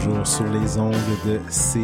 toujours sur les ondes de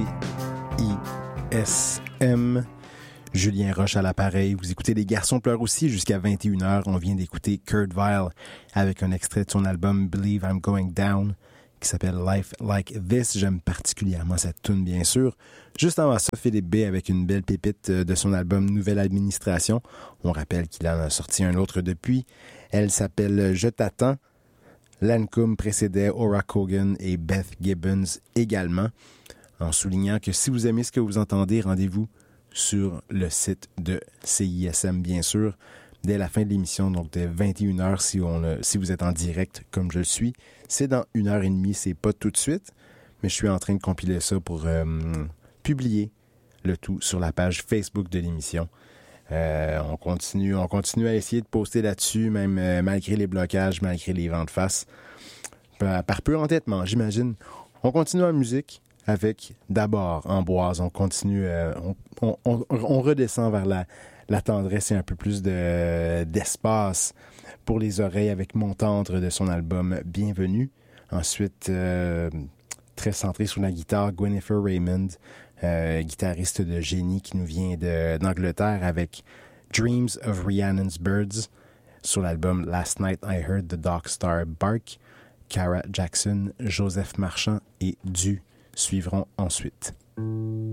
CISM. Julien Roche à l'appareil. Vous écoutez Les Garçons pleurent aussi jusqu'à 21h. On vient d'écouter Kurt Vile avec un extrait de son album Believe I'm Going Down qui s'appelle Life Like This. J'aime particulièrement cette tune, bien sûr. Juste avant ça, Philippe B avec une belle pépite de son album Nouvelle Administration. On rappelle qu'il en a sorti un autre depuis. Elle s'appelle Je t'attends. Lancôme précédait Ora Kogan et Beth Gibbons également, en soulignant que si vous aimez ce que vous entendez, rendez-vous sur le site de CISM, bien sûr, dès la fin de l'émission, donc dès 21h si vous êtes en direct comme je le suis. C'est dans 1h30, c'est pas tout de suite, mais je suis en train de compiler ça pour publier le tout sur la page Facebook de l'émission. On continue à essayer de poster là-dessus, même malgré les blocages, malgré les vents de face. Par peu entêtement, j'imagine. On continue en musique avec d'abord Amboise. On continue, on redescend vers la tendresse et un peu plus d'espace pour les oreilles avec Mon tendre de son album Bienvenue. Ensuite, très centré sur la guitare, Gwyneth Raymond, guitariste de génie qui nous vient d'Angleterre avec Dreams of Rhiannon's Birds sur l'album Last Night I Heard the Dark Star Bark. Cara Jackson, Joseph Marchand et Du suivront ensuite.